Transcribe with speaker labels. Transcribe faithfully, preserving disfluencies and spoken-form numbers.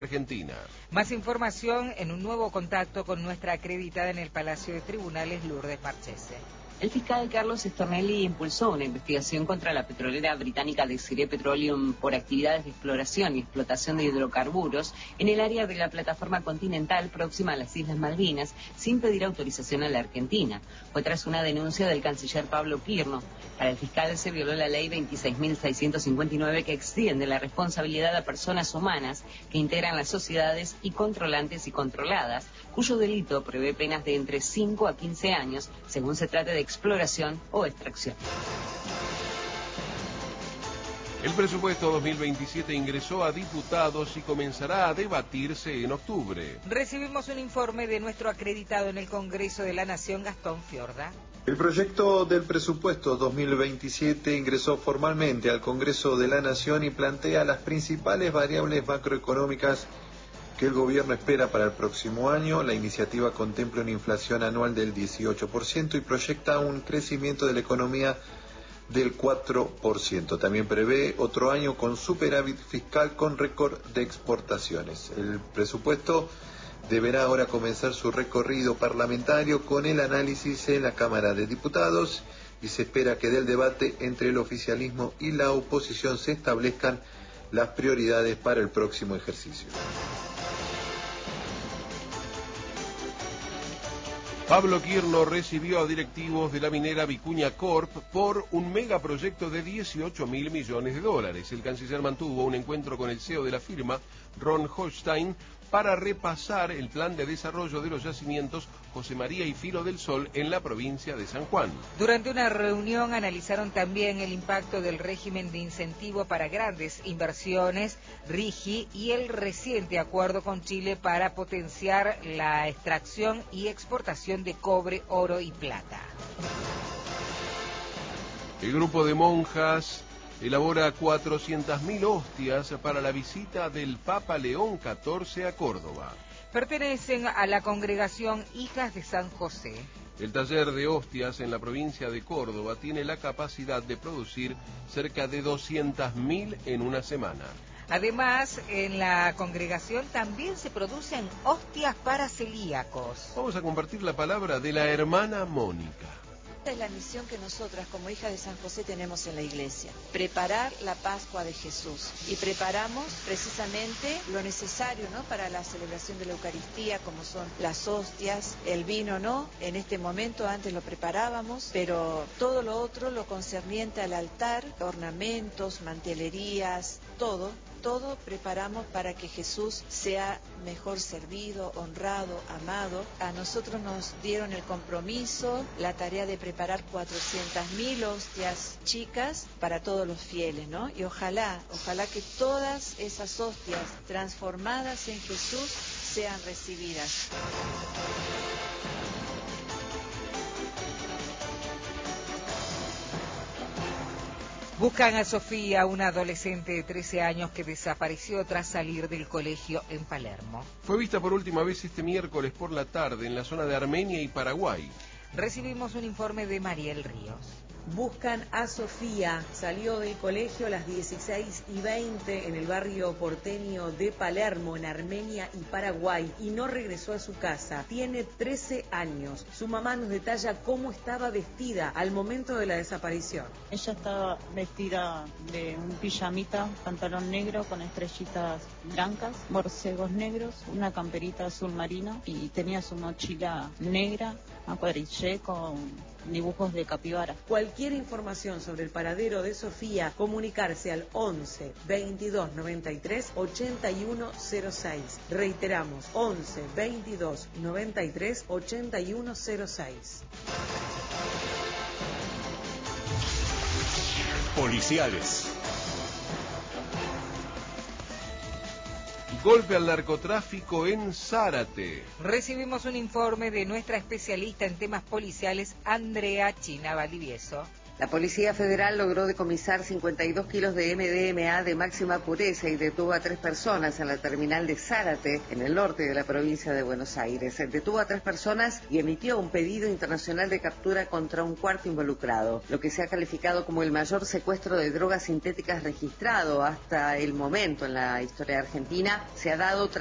Speaker 1: Argentina.
Speaker 2: Más información en un nuevo contacto con nuestra acreditada en el Palacio de Tribunales, Lourdes Marchese.
Speaker 3: El fiscal Carlos Stornelli impulsó una investigación contra la petrolera británica Desiree Petroleum por actividades de exploración y explotación de hidrocarburos en el área de la plataforma continental próxima a las Islas Malvinas, sin pedir autorización a la Argentina. Fue tras una denuncia del canciller Pablo Quirno. Para el fiscal se violó la ley veintiséis mil seiscientos cincuenta y nueve, que extiende la responsabilidad a personas humanas que integran las sociedades y controlantes y controladas, cuyo delito prevé penas de entre cinco a quince años, según se trate de exploración o extracción.
Speaker 1: El presupuesto dos mil veintisiete ingresó a diputados y comenzará a debatirse en octubre.
Speaker 2: Recibimos un informe de nuestro acreditado en el Congreso de la Nación, Gastón Fiorda.
Speaker 4: El proyecto del presupuesto dos mil veintisiete ingresó formalmente al Congreso de la Nación y plantea las principales variables macroeconómicas que el gobierno espera para el próximo año. La iniciativa contempla una inflación anual del dieciocho por ciento y proyecta un crecimiento de la economía del cuatro por ciento. También prevé otro año con superávit fiscal con récord de exportaciones. El presupuesto deberá ahora comenzar su recorrido parlamentario con el análisis en la Cámara de Diputados y se espera que del debate entre el oficialismo y la oposición se establezcan las prioridades para el próximo ejercicio.
Speaker 1: Pablo Quirno recibió a directivos de la minera Vicuña Corp por un megaproyecto de dieciocho mil millones de dólares. El canciller mantuvo un encuentro con el C E O de la firma, Ron Holstein, para repasar el plan de desarrollo de los yacimientos José María y Filo del Sol en la provincia de San Juan.
Speaker 2: Durante una reunión analizaron también el impacto del régimen de incentivo para grandes inversiones, RIGI, y el reciente acuerdo con Chile para potenciar la extracción y exportación de cobre, oro y plata.
Speaker 1: El grupo de monjas elabora cuatrocientas mil hostias para la visita del Papa León catorce a Córdoba.
Speaker 2: Pertenecen a la congregación Hijas de San José.
Speaker 1: El taller de hostias en la provincia de Córdoba tiene la capacidad de producir cerca de doscientas mil en una semana.
Speaker 2: Además, en la congregación también se producen hostias para celíacos.
Speaker 1: Vamos a compartir la palabra de la hermana Mónica.
Speaker 5: Esta es la misión que nosotras como hijas de San José tenemos en la iglesia, preparar la Pascua de Jesús, y preparamos precisamente lo necesario, ¿no?, para la celebración de la Eucaristía, como son las hostias, el vino, ¿no? En este momento antes lo preparábamos, pero todo lo otro, lo concerniente al altar, ornamentos, mantelerías, todo, todo preparamos para que Jesús sea mejor servido, honrado, amado. A nosotros nos dieron el compromiso, la tarea de preparar cuatrocientas mil hostias chicas para todos los fieles, ¿no? Y ojalá, ojalá que todas esas hostias transformadas en Jesús sean recibidas.
Speaker 2: Buscan a Sofía, una adolescente de trece años que desapareció tras salir del colegio en Palermo.
Speaker 1: Fue vista por última vez este miércoles por la tarde en la zona de Armenia y Paraguay.
Speaker 2: Recibimos un informe de Mariel Ríos.
Speaker 6: Buscan a Sofía. Salió del colegio a las dieciséis y veinte en el barrio porteño de Palermo, en Armenia y Paraguay, y no regresó a su casa. Tiene trece años. Su mamá nos detalla cómo estaba vestida al momento de la desaparición.
Speaker 7: Ella estaba vestida de un pijamita, pantalón negro con estrellitas blancas, borcegos negros, una camperita azul marino, y tenía su mochila negra, un cuadrillé con dibujos de capibara.
Speaker 6: Cualquier información sobre el paradero de Sofía, comunicarse al once, veintidós, noventa y tres, ochenta y uno cero seis. Reiteramos, once, veintidós, noventa y tres, ochenta y uno cero seis.
Speaker 8: Policiales.
Speaker 1: Golpe al narcotráfico en Zárate.
Speaker 2: Recibimos un informe de nuestra especialista en temas policiales, Andrea China Valdivieso.
Speaker 8: La Policía Federal logró decomisar cincuenta y dos kilos de M D M A de máxima pureza y detuvo a tres personas en la terminal de Zárate, en el norte de la provincia de Buenos Aires. Detuvo a tres personas y emitió un pedido internacional de captura contra un cuarto involucrado, lo que se ha calificado como el mayor secuestro de drogas sintéticas registrado hasta el momento en la historia argentina. Se ha dado tras